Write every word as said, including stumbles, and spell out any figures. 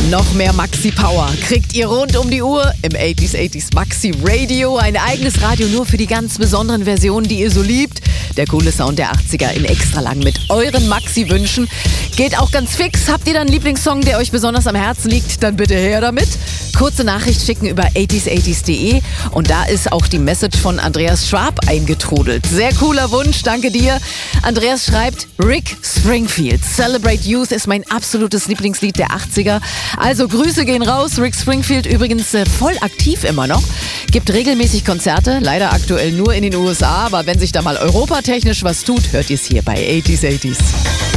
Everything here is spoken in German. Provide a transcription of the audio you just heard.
Noch mehr Maxi Power kriegt ihr rund um die Uhr im achtziger achtziger Maxi Radio. Ein eigenes Radio nur für die ganz besonderen Versionen, die ihr so liebt. Der coole Sound der achtziger in extra lang mit euren Maxi-Wünschen. Geht auch ganz fix. Habt ihr da einen Lieblingssong, der euch besonders am Herzen liegt? Dann bitte her damit. Kurze Nachricht schicken über achtziger achtziger punkt de und da ist auch die Message von Andreas Schwab eingetrudelt. Sehr cooler Wunsch, danke dir. Andreas schreibt, Rick Springfield, Celebrate Youth ist mein absolutes Lieblingslied der achtziger. Also Grüße gehen raus. Rick Springfield übrigens äh, voll aktiv immer noch. Gibt regelmäßig Konzerte, leider aktuell nur in den U S A, aber wenn sich da mal europatechnisch was tut, hört ihr es hier bei achtziger achtziger.